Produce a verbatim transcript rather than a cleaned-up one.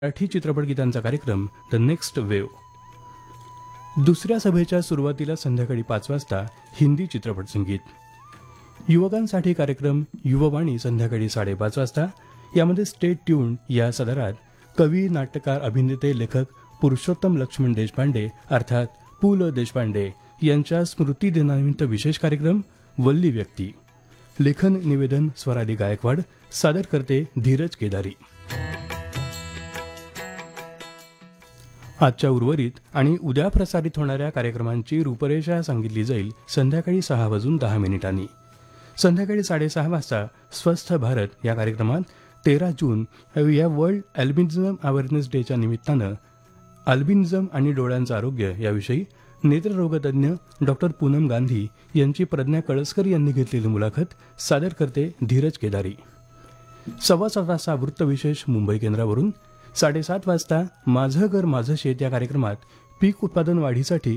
मराठी चित्रपट गीतांचा कार्यक्रम द नेक्स्ट वेव्ह. दुसऱ्या सभेच्या सुरुवातीला संध्याकाळी पाच वाजता हिंदी चित्रपट संगीत. युवकांसाठी कार्यक्रम युववाणी संध्याकाळी साडेपाच वाजता. यामध्ये स्टे ट्यून या सदरात कवी, नाटककार, अभिनेते, लेखक पुरुषोत्तम लक्ष्मण देशपांडे अर्थात पु ल देशपांडे यांच्या स्मृती दिनानिमित्त विशेष कार्यक्रम वल्ली व्यक्ती. लेखन निवेदन स्वराली गायकवाड. सादर करते धीरज केदारी. आजच्या उर्वरित आणि उद्या प्रसारित होणाऱ्या कार्यक्रमांची रूपरेषा सांगितली जाईल संध्याकाळी सहा वाजून दहा मिनिटांनी. संध्याकाळी साडेसहा वाजता स्वस्थ भारत या कार्यक्रमात तेरा जून या वर्ल्ड अल्बिनिझम अवेअरनेस डेच्या निमित्तानं अल्बिनिझम आणि डोळ्यांचं आरोग्य याविषयी नेत्ररोगतज्ञ डॉक्टर पूनम गांधी यांची प्रज्ञा कळसकर यांनी घेतलेली मुलाखत सादर करते धीरज केदारी. सव्वा सात वाजता वृत्तविशेष मुंबई केंद्रावरून. साडेसात वाजता माझं घर माझं शेत या कार्यक्रमात पीक उत्पादन वाढीसाठी